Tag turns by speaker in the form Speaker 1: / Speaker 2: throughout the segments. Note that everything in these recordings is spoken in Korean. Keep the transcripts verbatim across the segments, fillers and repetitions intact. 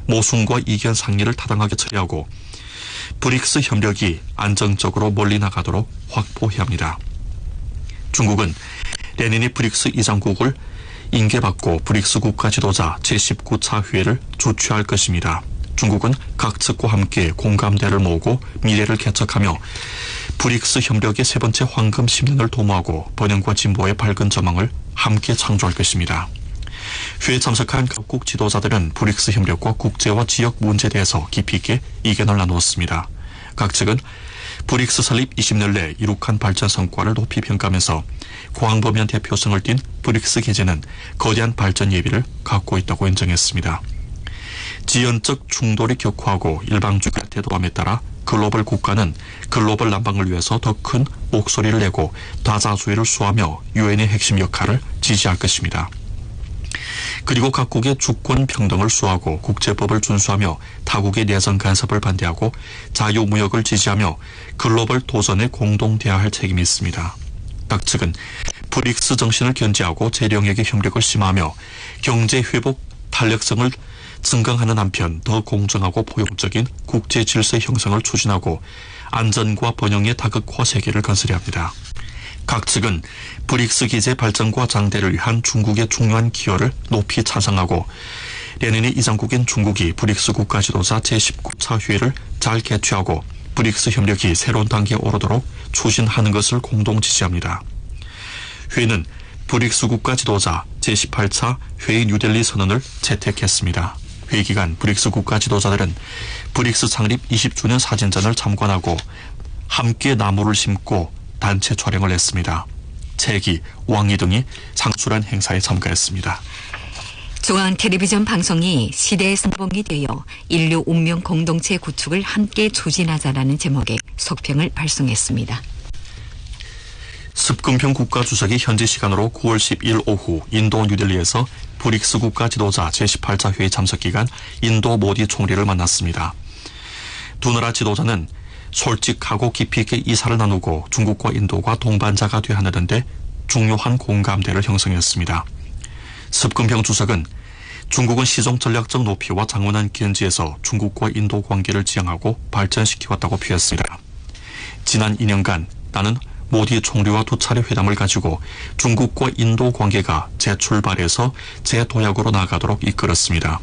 Speaker 1: 모순과 이견 상리를 타당하게 처리하고 브릭스 협력이 안정적으로 멀리 나가도록 확보해야 합니다. 중국은 내년에 브릭스 이장국을 인계받고 브릭스 국가 지도자 제십구 차 회의를 주최할 것입니다. 중국은 각 측과 함께 공감대를 모으고 미래를 개척하며 브릭스 협력의 세 번째 황금 십 년을 도모하고 번영과 진보의 밝은 전망을 함께 창조할 것입니다. 회의에 참석한 각국 지도자들은 브릭스 협력과 국제와 지역 문제에 대해서 깊이 있게 의견을 나누었습니다. 각 측은 브릭스 설립 이십 년 내 이룩한 발전 성과를 높이 평가하면서 광범위한 대표성을 띤 브릭스 계제는 거대한 발전 예비를 갖고 있다고 인정했습니다. 지연적 충돌이 격화하고 일방주의가 태도함에 따라 글로벌 국가는 글로벌 난방을 위해서 더 큰 목소리를 내고 다자주의를 수호하며 유엔의 핵심 역할을 지지할 것입니다. 그리고 각국의 주권 평등을 수호하고 국제법을 준수하며 타국의 내정 간섭을 반대하고 자유무역을 지지하며 글로벌 도전에 공동 대화할 책임이 있습니다. 각 측은 브릭스 정신을 견지하고 재령역의 협력을 심화하며 경제 회복 탄력성을 증강하는 한편 더 공정하고 포용적인 국제 질서 형성을 추진하고 안전과 번영의 다극화 세계를 건설해야 합니다. 각 측은 브릭스 기제 발전과 장대를 위한 중국의 중요한 기여를 높이 찬성하고 내년에 이장국인 중국이 브릭스 국가 지도자 제십구 차 회의를 잘 개최하고 브릭스 협력이 새로운 단계에 오르도록 추진하는 것을 공동 지지합니다. 회의는 브릭스 국가 지도자 제십팔 차 회의 뉴델리 선언을 채택했습니다. 회의 기간 브릭스 국가 지도자들은 브릭스 창립 이십 주년 사진전을 참관하고 함께 나무를 심고 단체 촬영을 했습니다. 채기, 왕이 등이 상수란 행사에 참가했습니다.
Speaker 2: 중앙 텔레비전 방송이 시대의 선봉이 되어 인류 운명 공동체 구축을 함께 추진하자라는 제목의 속평을 발송했습니다.
Speaker 1: 습근평 국가주석이 현지 시간으로 구월 십일 오후 인도 뉴델리에서 브릭스 국가 지도자 제십팔 차 회의 참석 기간 인도 모디 총리를 만났습니다. 두 나라 지도자는 솔직하고 깊이 있게 이사를 나누고 중국과 인도가 동반자가 되어 하는데 중요한 공감대를 형성했습니다. 습근평 주석은 중국은 시종 전략적 높이와 장원한 견지에서 중국과 인도 관계를 지향하고 발전시켜왔다고 표했습니다. 지난 이 년간 나는 모디 총리와 두 차례 회담을 가지고 중국과 인도 관계가 재출발해서 재도약으로 나아가도록 이끌었습니다.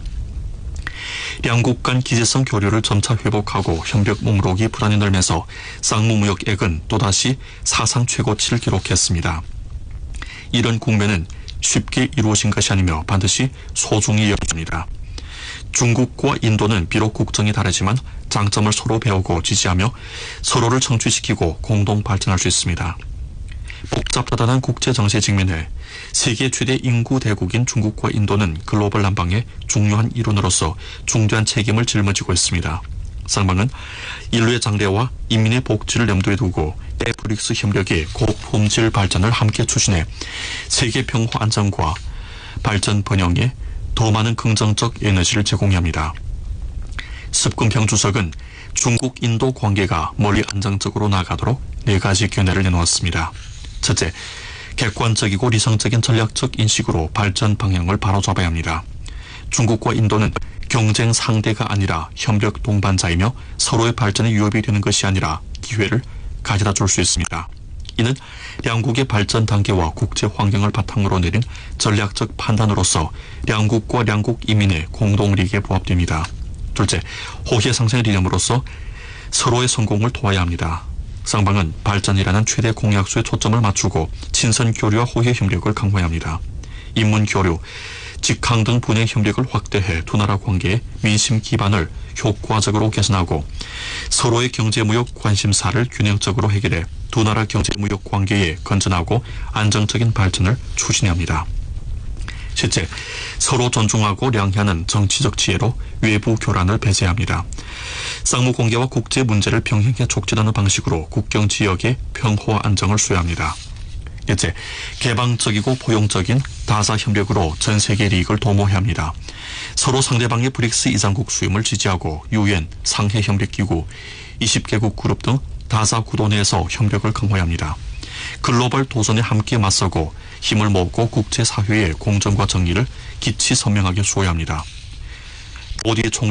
Speaker 1: 양국 간 기제성 교류를 점차 회복하고 협력 목록이 불안이 늘면서 쌍무무역액은 또다시 사상 최고치를 기록했습니다. 이런 국면은 쉽게 이루어진 것이 아니며 반드시 소중히 여겨집니다. 중국과 인도는 비록 국정이 다르지만 장점을 서로 배우고 지지하며 서로를 성취시키고 공동 발전할 수 있습니다. 복잡하다는 국제정세 직면에 세계 최대 인구 대국인 중국과 인도는 글로벌 난방의 중요한 일원으로서 중대한 책임을 짊어지고 있습니다. 쌍방은 인류의 장래와 인민의 복지를 염두에 두고 브릭스 협력의 고품질 발전을 함께 추진해 세계 평화 안정과 발전 번영에 더 많은 긍정적 에너지를 제공해야 합니다. 습근평 주석은 중국 인도 관계가 멀리 안정적으로 나아가도록 네 가지 견해를 내놓았습니다. 첫째, 객관적이고理성적인 전략적 인식으로 발전 방향을 바로잡아야 합니다. 중국과 인도는 경쟁 상대가 아니라 협력 동반자이며 서로의 발전에 유협이 되는 것이 아니라 기회를 가져다 줄 수 있습니다. 이는 양국의 발전 단계와 국제 환경을 바탕으로 내린 전략적 판단으로서 양국과 양국 인민의 공동利益에 부합됩니다. 둘째, 호혜상생의理念으로서 서로의 성공을 도와야 합니다. 쌍방은 발전이라는 최대 공약수에 초점을 맞추고 친선 교류와 호혜 협력을 강화해야 합니다. 인문 교류, 직항 등 분야 협력을 확대해 두 나라 관계의 민심 기반을 효과적으로 개선하고 서로의 경제무역 관심사를 균형적으로 해결해 두 나라 경제무역 관계의 건전하고 안정적인 발전을 추진해야 합니다. 셋째, 서로 존중하고 량해하는 정치적 지혜로 외부 교란을 배제해야 합니다. 쌍무공개와 국제 문제를 평행해 촉진하는 방식으로 국경 지역의 평화와 안정을 수호해야 합니다. 넷째, 개방적이고 포용적인 다자 협력으로 전 세계 이익을 도모해야 합니다. 서로 상대방의 브릭스 이장국 수임을 지지하고 유엔, 상해협력기구, 이십 개국 그룹 등 다자 구도 내에서 협력을 강화해야 합니다. 글로벌 도전에 함께 맞서고 힘을 모으고 국제사회의 공정과 정의를 기치 선명하게 수호해야 합니다. 모디 총